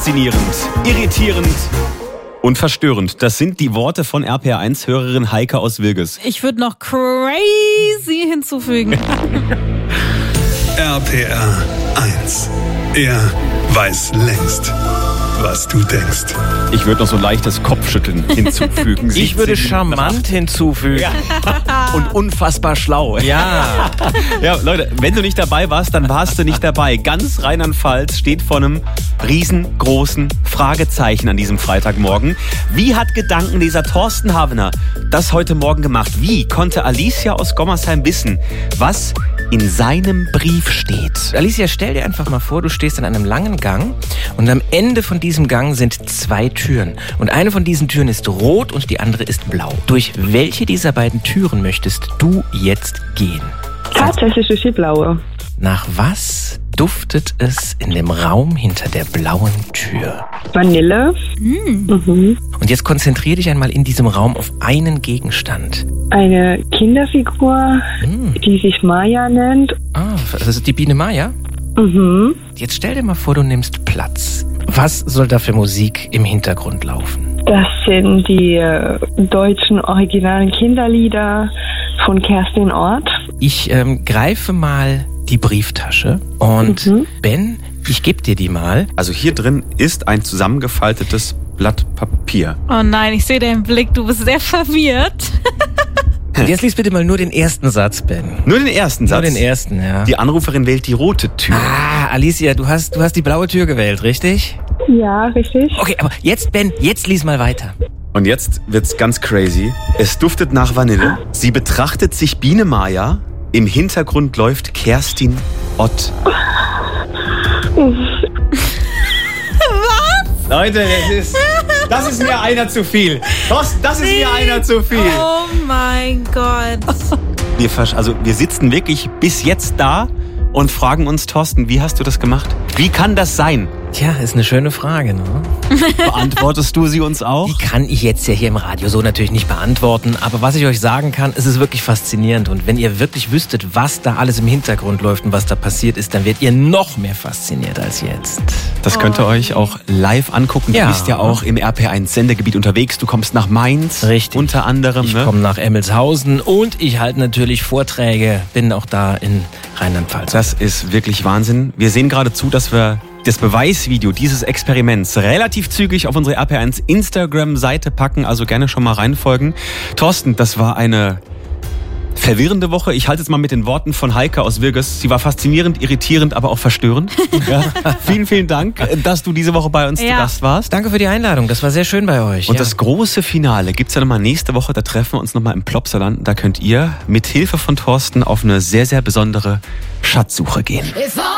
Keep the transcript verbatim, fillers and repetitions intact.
Faszinierend, irritierend und verstörend. Das sind die Worte von R P R eins Hörerin Heike aus Wilges. Ich würde noch crazy hinzufügen. R P R eins. Er weiß längst, was du denkst. Ich würde noch so leichtes Kopfschütteln hinzufügen. Ich würde charmant hinzufügen. Ja. Und unfassbar schlau. Ja. Ja, Leute, wenn du nicht dabei warst, dann warst du nicht dabei. Ganz Rheinland-Pfalz steht vor einem riesengroßen Fragezeichen an diesem Freitagmorgen. Wie hat Gedankenleser Thorsten Havener das heute Morgen gemacht? Wie konnte Alicia aus Gommersheim wissen, was in seinem Brief steht? Alicia, stell dir einfach mal vor, du stehst in einem langen Gang und am Ende von diesem Gang sind zwei Türen. Und eine von diesen Türen ist rot und die andere ist blau. Durch welche dieser beiden Türen möchtest du jetzt gehen? Tatsächlich durch die blaue. Nach was duftet es in dem Raum hinter der blauen Tür? Vanille. Mm. Mhm. Und jetzt konzentrier dich einmal in diesem Raum auf einen Gegenstand. Eine Kinderfigur, Hm. die sich Maya nennt. Ah, das ist die Biene Maya? Mhm. Jetzt stell dir mal vor, du nimmst Platz. Was soll da für Musik im Hintergrund laufen? Das sind die äh, deutschen originalen Kinderlieder von Kerstin Ort. Ich ähm, greife mal die Brieftasche und Mhm. Ben, ich gebe dir die mal. Also hier drin ist ein zusammengefaltetes Blatt Papier. Oh nein, ich sehe deinen Blick, du bist sehr verwirrt. Und jetzt lies bitte mal nur den ersten Satz, Ben. Nur den ersten Satz. Nur den ersten, ja. Die Anruferin wählt die rote Tür. Ah, Alicia, du hast, du hast die blaue Tür gewählt, richtig? Ja, richtig. Okay, aber jetzt, Ben, jetzt lies mal weiter. Und jetzt wird's ganz crazy. Es duftet nach Vanille. Sie betrachtet sich Biene Maya. Im Hintergrund läuft Kerstin Ott. Was? Leute, das ist, das ist mir einer zu viel. Thorsten, das ist mir einer zu viel. Oh mein Gott. Wir, versch- also wir sitzen wirklich bis jetzt da und fragen uns, Thorsten, wie hast du das gemacht? Wie kann das sein? Tja, ist eine schöne Frage, ne? Beantwortest du sie uns auch? Die kann ich jetzt ja hier im Radio so natürlich nicht beantworten, aber was ich euch sagen kann, es ist wirklich faszinierend und wenn ihr wirklich wüsstet, was da alles im Hintergrund läuft und was da passiert ist, dann werdet ihr noch mehr fasziniert als jetzt. Das könnt ihr euch auch live angucken. Ja. Du bist ja auch im R P R eins Sendegebiet unterwegs. Du kommst nach Mainz. Richtig. Unter anderem. Ich ne? komme nach Emmelshausen und ich halte natürlich Vorträge, bin auch da in Rheinland-Pfalz. Das ist wirklich Wahnsinn. Wir sehen gerade zu, dass wir das Beweisvideo dieses Experiments relativ zügig auf unsere R P R eins Instagram-Seite packen. Also gerne schon mal reinfolgen. Thorsten, das war eine verwirrende Woche. Ich halte jetzt mal mit den Worten von Heike aus Wilges. Sie war faszinierend, irritierend, aber auch verstörend. Ja. Vielen, vielen Dank, dass du diese Woche bei uns Ja. zu Gast warst. Danke für die Einladung, das war sehr schön bei euch. Und ja. das große Finale gibt's ja nochmal nächste Woche. Da treffen wir uns nochmal im Plopsaland. Da könnt ihr mit Hilfe von Thorsten auf eine sehr, sehr besondere Schatzsuche gehen. If all